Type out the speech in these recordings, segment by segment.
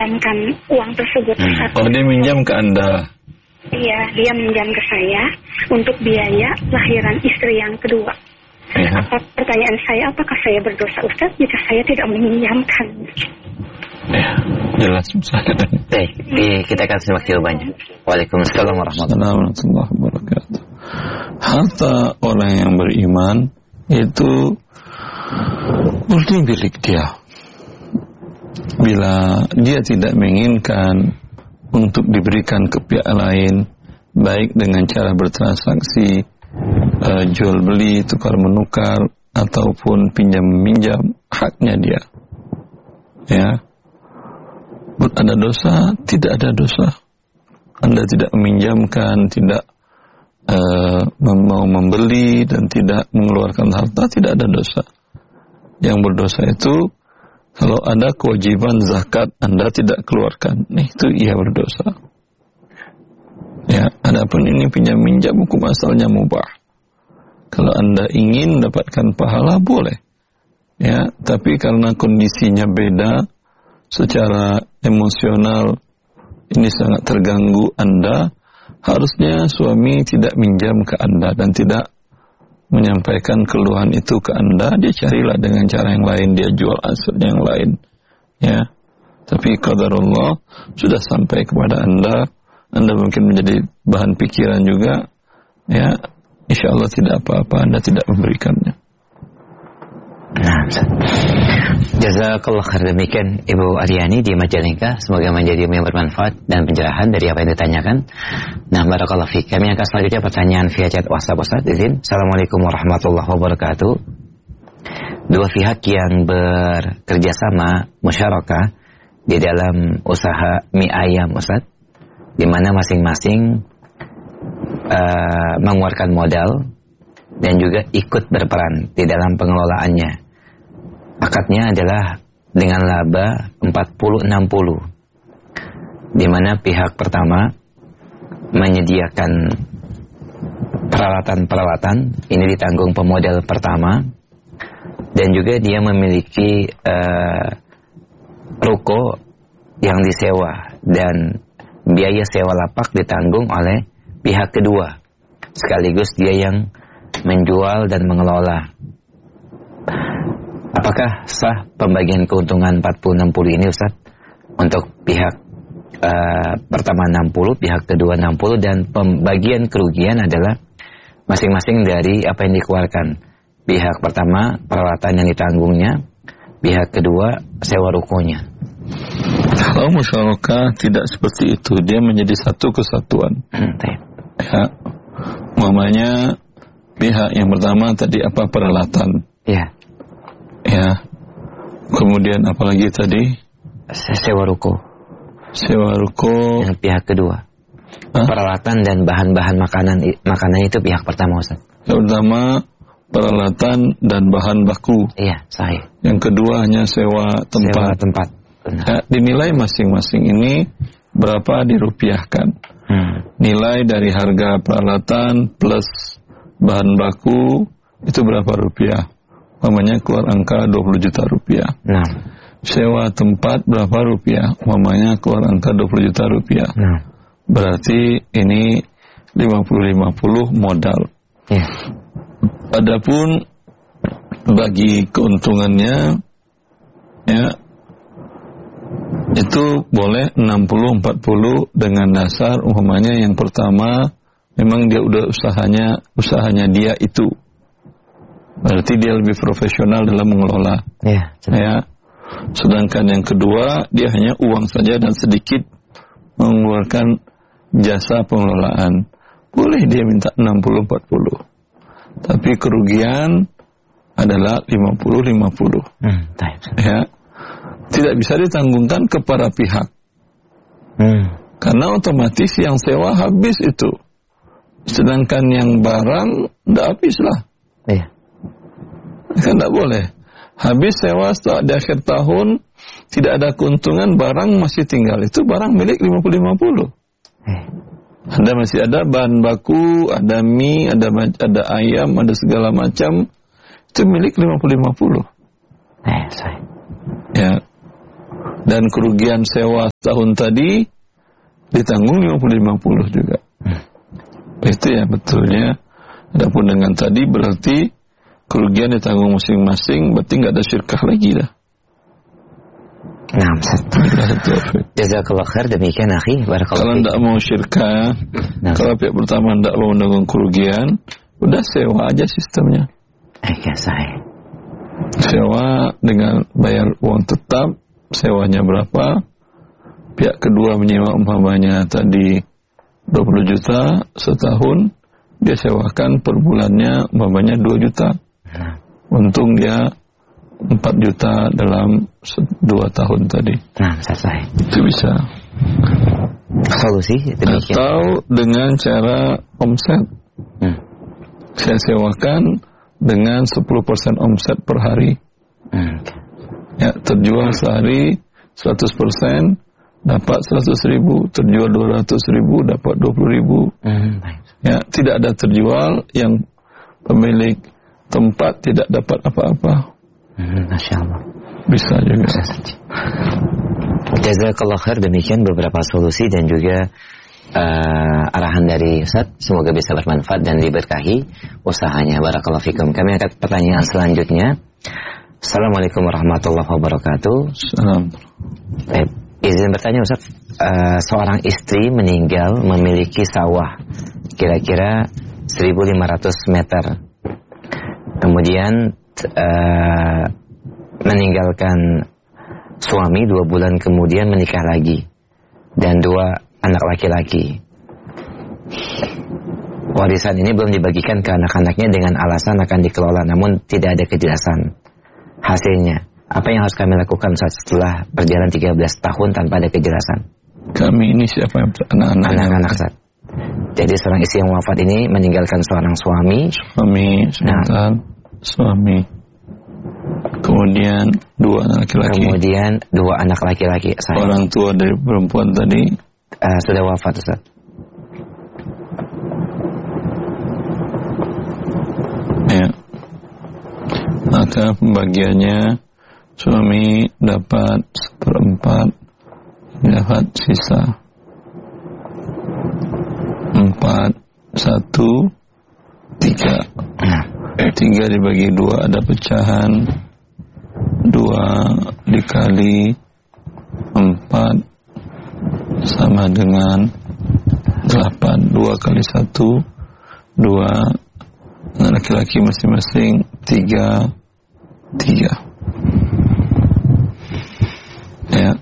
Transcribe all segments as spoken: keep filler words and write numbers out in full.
meminjamkan uang tersebut. Hmm. Oh, dia minjam ke Anda? Iya, dia minjam ke saya untuk biaya lahiran istri yang kedua. Ya. Apa, pertanyaan saya, apakah saya berdosa Ustaz jika saya tidak meminjamkan? Ya, jelas. Baik, kita akan simak jawabannya. Waalaikumsalam warahmatullahi wabarakatuh. Harta orang yang beriman itu murni milik dia. Bila dia tidak menginginkan untuk diberikan ke pihak lain, baik dengan cara bertransaksi, uh, jual beli, tukar menukar, ataupun pinjam meminjam, haknya dia. Ya, ada dosa? Tidak ada dosa. Anda tidak meminjamkan, tidak uh, mau membeli dan tidak mengeluarkan harta, tidak ada dosa. Yang berdosa itu kalau ada kewajiban zakat Anda tidak keluarkan, itu ia berdosa. Ya, adapun ini pinjam minjam hukum asalnya mubah. Kalau Anda ingin mendapatkan pahala boleh. Ya, tapi karena kondisinya beda, secara emosional ini sangat terganggu Anda, harusnya suami tidak minjam ke Anda dan tidak menyampaikan keluhan itu ke Anda. Dia carilah dengan cara yang lain, dia jual asetnya yang lain. Ya, tapi qadarullah sudah sampai kepada Anda, Anda mungkin menjadi bahan pikiran juga. Ya, insya Allah tidak apa-apa Anda tidak memberikannya. Nah, jazakallah khair. Demikian Ibu Aryani di Majalengka, semoga menjadi yang bermanfaat dan pencerahan dari apa yang ditanyakan. Nah, barakallahu fiik. Kami akan selanjutnya pertanyaan via chat WhatsApp Ustaz. Izin. Assalamualaikum warahmatullahi wabarakatuh. Dua pihak yang bekerja sama musyarakah di dalam usaha mie ayam Ustaz, di mana masing-masing uh, mengeluarkan modal dan juga ikut berperan di dalam pengelolaannya. Akadnya adalah dengan laba empat puluh enam puluh, di mana pihak pertama menyediakan peralatan-peralatan, ini ditanggung pemodal pertama, dan juga dia memiliki uh, ruko yang disewa, dan biaya sewa lapak ditanggung oleh pihak kedua, sekaligus dia yang menjual dan mengelola. Apakah sah pembagian keuntungan empat puluh enam puluh ini Ustaz? Untuk pihak uh, pertama enam puluh, pihak kedua enam puluh, dan pembagian kerugian adalah masing-masing dari apa yang dikeluarkan. Pihak pertama peralatan yang ditanggungnya, pihak kedua sewa rukonya. Kalau musyarakah tidak seperti itu, dia menjadi satu kesatuan. Hmm, ya, umpamanya pihak yang pertama tadi apa peralatan? Ya. Ya. Kemudian apalagi tadi? Sewa ruko. Sewa ruko. Yang pihak kedua. Hah? Peralatan dan bahan-bahan makanan makanan itu pihak pertama Ustaz. Yang pertama peralatan dan bahan baku. Iya, sahih. Yang kedua hanya sewa tempat. Sewa tempat. Ya, dinilai masing-masing ini berapa dirupiahkan. Hmm. Nilai dari harga peralatan plus bahan baku itu berapa rupiah? Umpamanya keluar angka dua puluh juta rupiah. Nah. Sewa tempat berapa rupiah? Umpamanya keluar angka dua puluh juta rupiah. Nah. Berarti ini lima puluh lima puluh modal. Ya. Adapun bagi keuntungannya ya itu boleh enam puluh empat puluh dengan dasar umpamanya yang pertama memang dia udah usahanya usahanya dia itu. Berarti dia lebih profesional dalam mengelola. Ya, ya. Sedangkan yang kedua dia hanya uang saja dan sedikit mengeluarkan jasa pengelolaan. Boleh dia minta enam puluh empat puluh. Tapi kerugian adalah lima puluh lima puluh. Hmm, ya. Tidak bisa ditanggungkan kepada pihak. Hmm. Karena otomatis yang sewa habis itu. Sedangkan yang barang tidak habis lah. Iya. Kan tidak boleh. Habis sewa setelah di akhir tahun tidak ada keuntungan, barang masih tinggal. Itu barang milik lima puluh lima puluh. Eh. Ada masih ada bahan baku, ada mie, ada ada ayam, ada segala macam. Itu milik lima puluh lima puluh. Eh, saya. Ya. Dan kerugian sewa setahun tadi ditanggung lima puluh lima puluh juga. Hmm. Itu ya betulnya. Adapun dengan tadi berarti kerugian ditanggung masing-masing, berarti nggak ada syirkah lagi dah. Nah, jazakallah khair. Demikian akhi, barakallahu. Kalau tidak mau syirkah, nah, kalau pihak pertama tidak mau menanggung kerugian, udah sewa aja sistemnya. Eh, ya saya. Sewa dengan bayar uang tetap, sewanya berapa? Pihak kedua menyewa umpamanya tadi dua puluh juta setahun, dia sewakan per bulannya umpamanya dua juta. Nah. Untung dia empat juta dalam dua tahun tadi. Nah, selesai. Itu bisa. Solusi demikian. Atau dengan cara omset. Hmm. Saya sewakan dengan sepuluh persen omset per hari. Hmm. Ya, terjual sehari seratus persen dapat seratus ribu, terjual dua ratus ribu dapat dua puluh ribu. Hmm. Ya, tidak ada terjual yang pemilik tempat tidak dapat apa-apa. Hmm, Masya Allah. Bisa juga. Jazakallah khair. Demikian beberapa solusi dan juga uh, arahan dari Ustaz. Semoga bisa bermanfaat dan diberkahi usahanya. Barakallahu fikum. Kami angkat pertanyaan selanjutnya. Assalamualaikum warahmatullahi wabarakatuh. Assalamualaikum. Eh, izin bertanya Ustaz. Uh, seorang istri meninggal memiliki sawah kira-kira seribu lima ratus meter. Kemudian Uh, meninggalkan suami, dua bulan kemudian menikah lagi dan dua anak laki-laki. Warisan ini belum dibagikan ke anak-anaknya dengan alasan akan dikelola, namun tidak ada kejelasan hasilnya. Apa yang harus kami lakukan saat setelah berjalan tiga belas tahun tanpa ada kejelasan? Kami ini siapa yang anak-anak? Anak-anak saat. Jadi seorang istri yang wafat ini meninggalkan seorang suami. Suami, sebentar. Nah, suami, kemudian dua anak laki-laki, kemudian dua anak laki-laki. Saya. Orang tua dari perempuan tadi uh, sudah wafat, Ustaz. Ya, maka pembagiannya suami dapat seperempat, dapat sisa empat, satu, tiga. Tiga dibagi dua ada pecahan, dua dikali empat sama dengan delapan. Dua kali satu, dua. Laki-laki masing-masing tiga, tiga. Ya.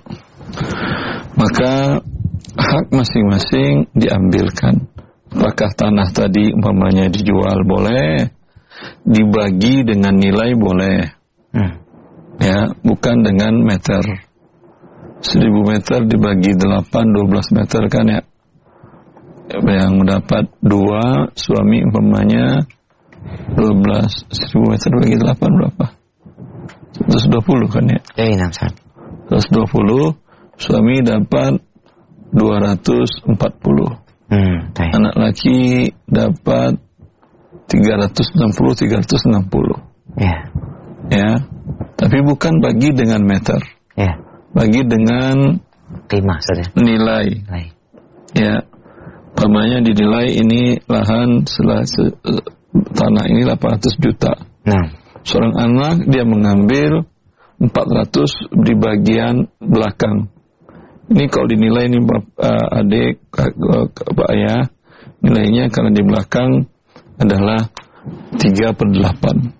Maka hak masing-masing diambilkan. Apakah tanah tadi umpamanya dijual boleh, dibagi dengan nilai boleh, hmm. ya, bukan dengan meter. Seribu meter dibagi delapan, dua belas meter kan ya. Yang mendapat dua suami umpamanya dua belas, seribu meter dibagi delapan berapa? seratus dua puluh kan ya? Ya, seratus dua puluh, suami dapat dua ratus empat puluh. Hmm, anak laki dapat tiga ratus enam puluh, tiga ratus enam puluh. Ya. Ya. Tapi bukan bagi dengan meter. Ya. Bagi dengan timah saja. Nilai. Nilai. Ya. Umpamanya dinilai ini lahan setelah se, tanah ini delapan ratus juta. Nah, seorang anak dia mengambil empat ratus di bagian belakang. Ini kalau dinilai ini uh, adik, Pak Ayah, nilainya karena di belakang adalah tiga per delapan.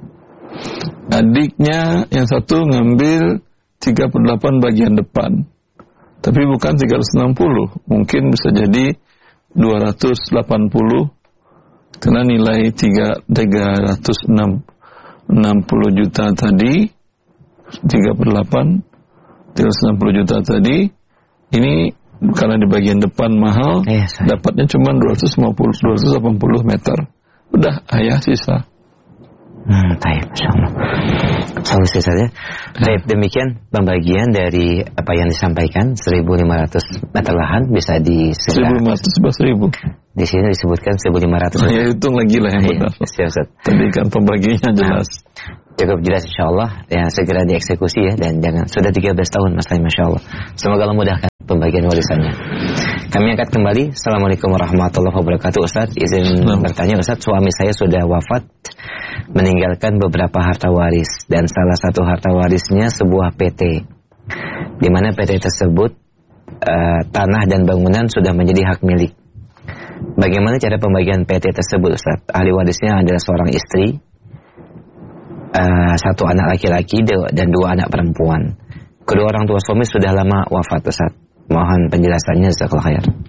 Adiknya yang satu ngambil tiga per delapan bagian depan. Tapi bukan tiga ratus enam puluh. Mungkin bisa jadi dua ratus delapan puluh. Karena nilai tiga ratus enam puluh juta tadi, tiga per delapan, tiga ratus enam puluh juta tadi, ini karena di bagian depan mahal, eh, dapatnya cuma dua ratus lima puluh, dua ratus delapan puluh meter. Udah, ayah sisa. Hmm, baik, Masya Allah. Solusi saja. Baik, demikian pembagian dari apa yang disampaikan. seribu lima ratus meter lahan bisa di seribu lima ratus sebelas ribu. Di sini disebutkan seribu lima ratus. Oh, ya hitung lagi lah yang benar. Siap, Ustaz. Tadi kan pembagiannya jelas. Cukup jelas insyaallah, ya segera dieksekusi ya, dan jangan, sudah tiga belas tahun Mas Lai, Masya Allah. Semoga Allah mudahkan pembagian warisannya. Kami angkat kembali. Assalamualaikum warahmatullahi wabarakatuh. Ustaz, izin bertanya Ustaz, suami saya sudah wafat meninggalkan beberapa harta waris, dan salah satu harta warisnya sebuah P T, di mana P T tersebut uh, tanah dan bangunan sudah menjadi hak milik. Bagaimana cara pembagian P T tersebut Ustaz? Ahli warisnya adalah seorang istri, uh, satu anak laki-laki dan dua anak perempuan. Kedua orang tua suami sudah lama wafat Ustaz. Mohon penjelasannya, jazakallahu khair.